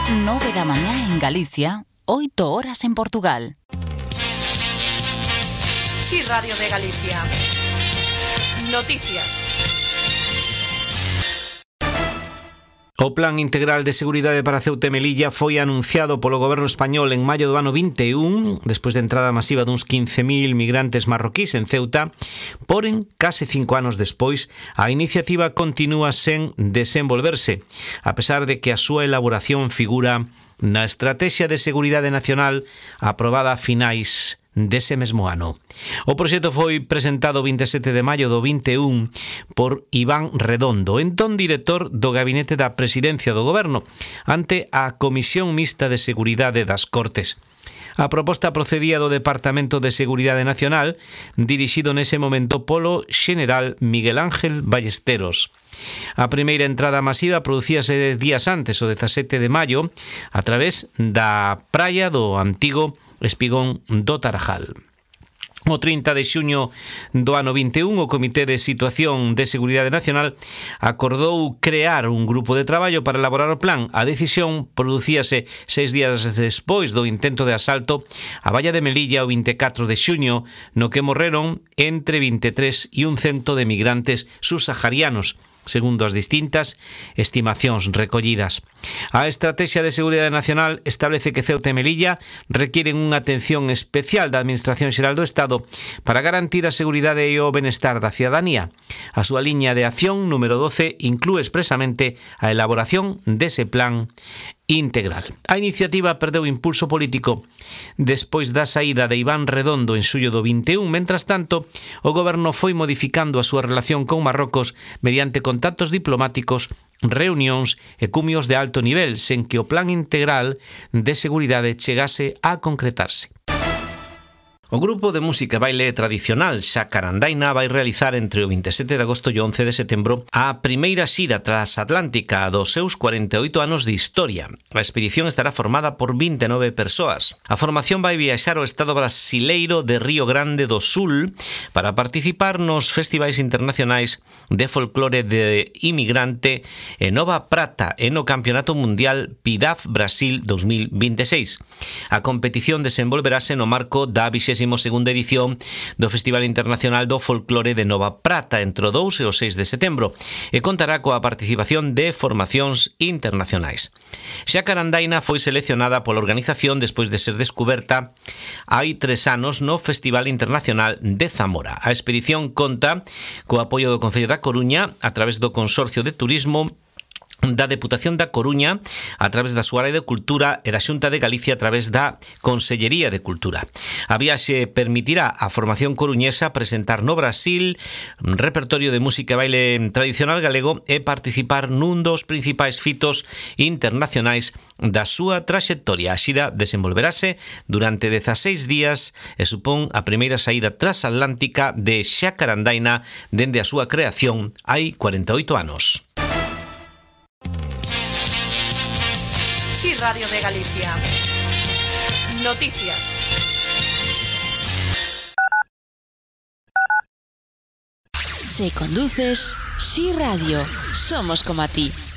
9 da mañá en Galicia, 8 horas en Portugal. Sí, Radio de Galicia. Noticias. O Plan Integral de Seguridade para Ceuta e Melilla foi anunciado polo goberno español en maio do ano 21, despois da entrada masiva duns 15.000 migrantes marroquís en Ceuta, porén, case 5 anos despois, a iniciativa continúa sen desenvolverse, a pesar de que a súa elaboración figura na Estrategia de Seguridade Nacional aprobada a finais dese mesmo ano. O proxecto foi presentado o 27 de maio do 21 por Iván Redondo, entón director do Gabinete da Presidencia do Goberno, ante a Comisión Mixta de Seguridade das Cortes. A proposta procedía do Departamento de Seguridade Nacional, dirixido nese momento polo xeneral Miguel Ángel Ballesteros. A primeira entrada masiva producíase días antes, o 17 de maio, a través da praia do antigo Espigón do Tarajal. O 30 de xuño do ano 21, o Comité de Situación de Seguridade Nacional acordou crear un grupo de traballo para elaborar o plan. A decisión producíase 6 días despois do intento de asalto á valla de Melilla o 24 de xuño, no que morreron entre 23 e 100 de migrantes subsaharianos, segundo as distintas estimacións recollidas. A Estrategia de Seguridade Nacional establece que Ceuta e Melilla requieren unha atención especial da Administración Xeral do Estado para garantir a seguridade e o benestar da cidadanía. A súa liña de acción número 12 inclúe expresamente a elaboración dese plan integral. A iniciativa perdeu impulso político despois da saída de Iván Redondo en xullo do 21. Mentras tanto, o goberno foi modificando a súa relación con Marrocos mediante contactos diplomáticos, reunións e cumios de alto nivel, sen que o plan integral de seguridade chegase a concretarse. O grupo de música e baile tradicional Xacarandaina vai realizar entre o 27 de agosto e o 11 de setembro a primeira xira transatlántica dos seus 48 anos de historia. A expedición estará formada por 29 persoas. A formación vai viaxar ao estado brasileiro de Río Grande do Sul para participar nos festivais internacionais de folclore de inmigrante e Nova Prata e no Campeonato Mundial PIDAF Brasil 2026. A competición desenvolverase no marco da 22ª edición do Festival Internacional do Folclore de Nova Prata entre o 2 e o 6 de setembro e contará coa participación de formacións internacionais. Xacarandaina foi seleccionada pola organización despois de ser descuberta hai 3 anos no Festival Internacional de Zamora. A expedición conta co apoio do Concello da Coruña a través do Consorcio de Turismo, da Deputación da Coruña a través da súa área de Cultura e da Xunta de Galicia a través da Consellería de Cultura. A viaxe permitirá á formación coruñesa presentar no Brasil un repertorio de música e baile tradicional galego e participar nun dos principais fitos internacionais da súa traxectoria. A xira desenvolverase durante 16 días e supón a primeira saída transatlántica de Xacarandaina dende a súa creación hai 48 anos. Sí, Radio de Galicia. Noticias. Si conduces, Sí Radio. Somos como a ti.